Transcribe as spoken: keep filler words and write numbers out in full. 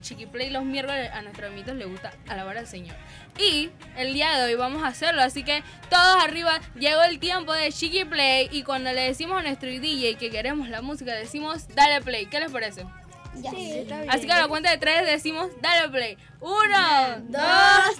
Chiqui Play los miércoles a nuestros amiguitos les gusta alabar al Señor. Y el día de hoy vamos a hacerlo, así que todos arriba, llegó el tiempo de Chiqui Play. Y cuando le decimos a nuestro D J que queremos la música, decimos dale play. ¿Qué les parece? Ya. Sí, está bien. Así que a la cuenta de tres decimos dale play. Uno, dos,